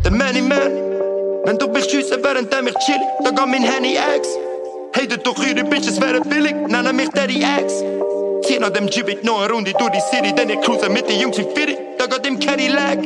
der Many Man. Wenn du willst schiessen, während ich chill, da geht mein Handy X. Hatet doch ihre Bitches wären billig, nennen mich Daddy X. Zieh nach dem Jeep noch eine Runde durch die City, denn ich cruise mit den Jungs wie Fitty, da geht im Cadillac.